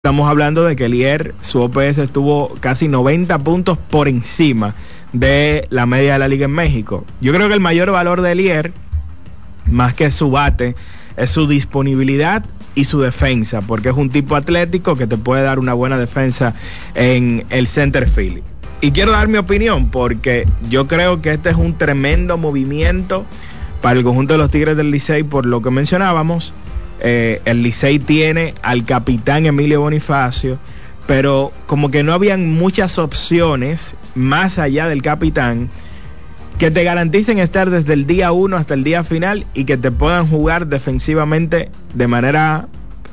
Estamos hablando de que Lier, su OPS estuvo casi 90 puntos por encima de la media de la liga en México. Yo creo que el mayor valor de Lier, más que su bate, es su disponibilidad y su defensa, porque es un tipo atlético que te puede dar una buena defensa en el center field. Y quiero dar mi opinión, porque yo creo que este es un tremendo movimiento para el conjunto de los Tigres del Licey, por lo que mencionábamos. El Licey tiene al capitán Emilio Bonifacio, pero como que no habían muchas opciones más allá del capitán que te garanticen estar desde el día 1 hasta el día final y que te puedan jugar defensivamente de manera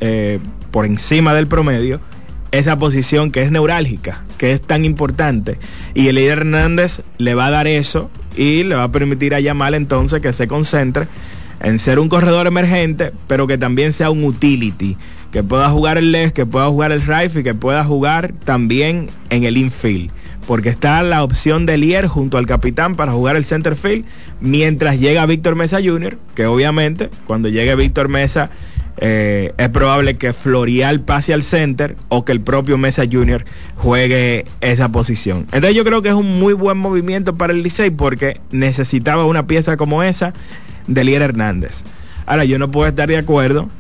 por encima del promedio, esa posición que es neurálgica, que es tan importante, y Elier Hernández le va a dar eso y le va a permitir a Yamal entonces que se concentre en ser un corredor emergente, pero que también sea un utility, que pueda jugar el left, que pueda jugar el right y que pueda jugar también en el infield, porque está la opción de Lier junto al capitán para jugar el center field, mientras llega Víctor Mesa Jr., que obviamente cuando llegue Víctor Mesa es probable que Florial pase al center o que el propio Mesa Jr. juegue esa posición. Entonces yo creo que es un muy buen movimiento para el Licey, porque necesitaba una pieza como esa de Lier Hernández. Ahora, yo no puedo estar de acuerdo,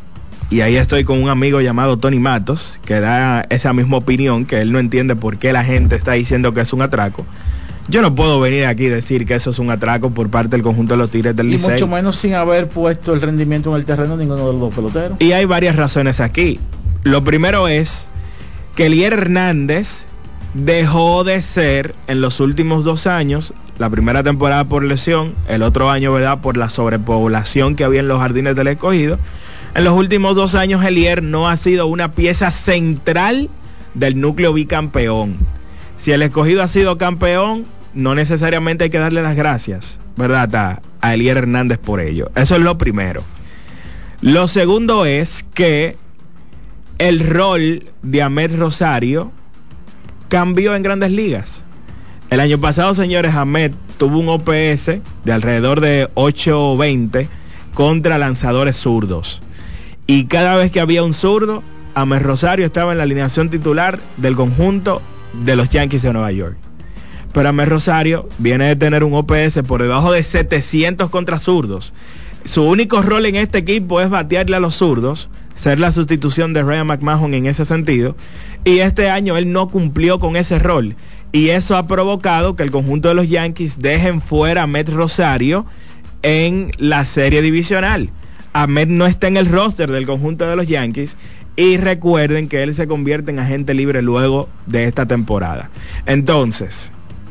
y ahí estoy con un amigo llamado Tony Matos, que da esa misma opinión, que él no entiende por qué la gente está diciendo que es un atraco. Yo no puedo venir aquí a decir que eso es un atraco por parte del conjunto de los Tigres del Licey. Y mucho menos sin haber puesto el rendimiento en el terreno ninguno de los dos peloteros. Y hay varias razones aquí. Lo primero es que Lier Hernández dejó de ser en los últimos 2 años, la primera temporada por lesión, el otro año, ¿verdad?, por la sobrepoblación que había en los Jardines del Escogido. En los últimos 2 años Lier no ha sido una pieza central del núcleo bicampeón. Si el Escogido ha sido campeón, no necesariamente hay que darle las gracias, ¿verdad?, a Lier Hernández por ello. Eso es lo primero. Lo segundo es que el rol de Amed Rosario cambió en Grandes Ligas. El año pasado, señores, Amed tuvo un OPS de alrededor de 8.20 contra lanzadores zurdos. Y cada vez que había un zurdo, Amed Rosario estaba en la alineación titular del conjunto de los Yankees de Nueva York. Pero Amed Rosario viene de tener un OPS por debajo de 700 contra zurdos. Su único rol en este equipo es batearle a los zurdos, ser la sustitución de Ryan McMahon en ese sentido, y este año él no cumplió con ese rol, y eso ha provocado que el conjunto de los Yankees dejen fuera a Amed Rosario en la serie divisional. Amed no está en el roster del conjunto de los Yankees, y recuerden que él se convierte en agente libre luego de esta temporada. Entonces,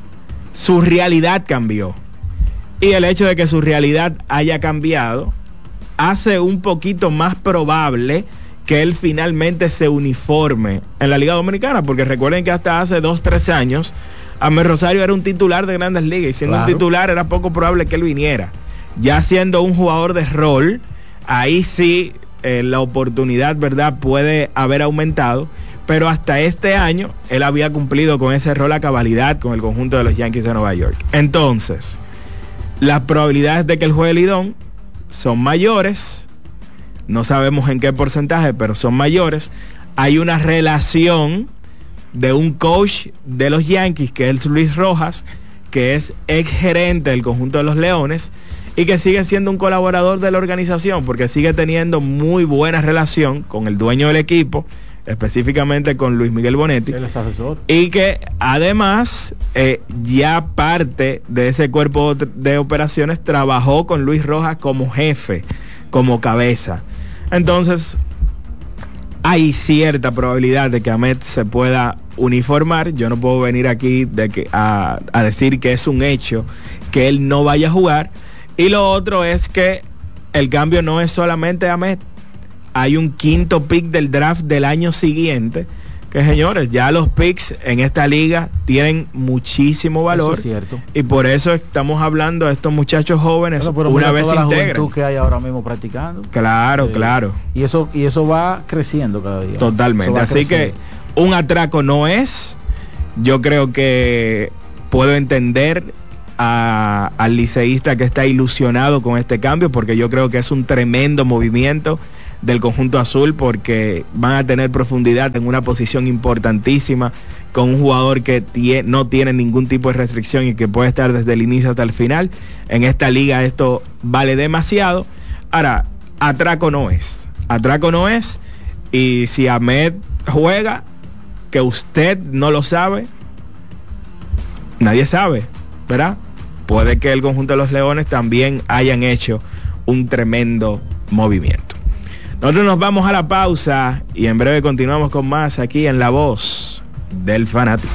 su realidad cambió, y el hecho de que su realidad haya cambiado hace un poquito más probable que él finalmente se uniforme en la Liga Dominicana, porque recuerden que hasta hace 2-3 años Amed Rosario era un titular de Grandes Ligas, y siendo un titular era poco probable que él viniera. Ya siendo un jugador de rol, ahí sí la oportunidad, ¿verdad?, puede haber aumentado, pero hasta este año él había cumplido con ese rol a cabalidad con el conjunto de los Yankees de Nueva York. Entonces, las probabilidades de que él juegue Lidón son mayores, no sabemos en qué porcentaje, pero son mayores. Hay una relación de un coach de los Yankees, que es Luis Rojas, que es ex gerente del conjunto de los Leones, y que sigue siendo un colaborador de la organización, porque sigue teniendo muy buena relación con el dueño del equipo, específicamente con Luis Miguel Bonetti. Él es asesor. Y que además ya parte de ese cuerpo de operaciones trabajó con Luis Rojas como jefe, como cabeza. Entonces hay cierta probabilidad de que Amed se pueda uniformar. Yo no puedo venir aquí a decir que es un hecho que él no vaya a jugar. Y lo otro es que el cambio no es solamente Amed. Hay un 5º pick del draft del año siguiente, que, señores, ya los picks en esta liga tienen muchísimo valor. Eso es cierto. Y por eso estamos hablando de estos muchachos jóvenes, pero una vez se la integran. juventud que hay ahora mismo practicando. Claro, claro. Y eso va creciendo cada día. Totalmente. Así que un atraco no es. Yo creo que puedo entender al liceísta que está ilusionado con este cambio, porque yo creo que es un tremendo movimiento del conjunto azul, porque van a tener profundidad en una posición importantísima, con un jugador que no tiene ningún tipo de restricción y que puede estar desde el inicio hasta el final. En esta liga esto vale demasiado. Ahora, atraco no es, y si Ahmed juega, que usted no lo sabe, nadie sabe, ¿verdad? Puede que el conjunto de los Leones también hayan hecho un tremendo movimiento. Nosotros nos vamos a la pausa y en breve continuamos con más aquí en La Voz del Fanático.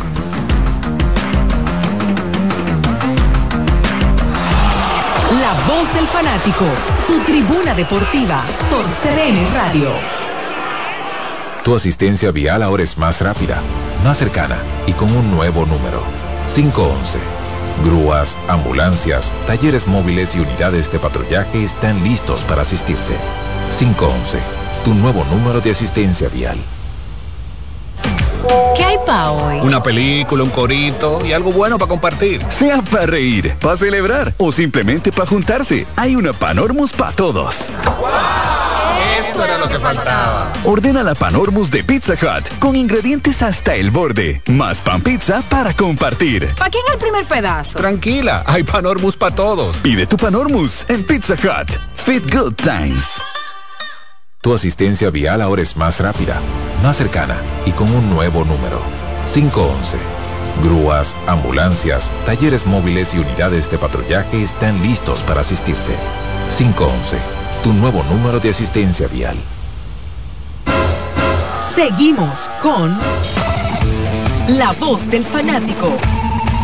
La Voz del Fanático, tu tribuna deportiva por CDN Radio. Tu asistencia vial ahora es más rápida, más cercana y con un nuevo número: 511. Grúas, ambulancias, talleres móviles y unidades de patrullaje están listos para asistirte. 511, tu nuevo número de asistencia vial. ¿Qué hay pa' hoy? Una película, un corito y algo bueno para compartir. Sea para reír, para celebrar o simplemente para juntarse, hay una Panormus para todos. Esto era lo que faltaba. Ordena la Panormus de Pizza Hut con ingredientes hasta el borde, más pan pizza para compartir. ¿Para quién el primer pedazo? Tranquila, hay Panormus para todos. Pide tu Panormus en Pizza Hut. Fit Good Times. Tu asistencia vial ahora es más rápida, más cercana y con un nuevo número: 511. Grúas, ambulancias, talleres móviles y unidades de patrullaje están listos para asistirte. 511, tu nuevo número de asistencia vial. Seguimos con La Voz del Fanático.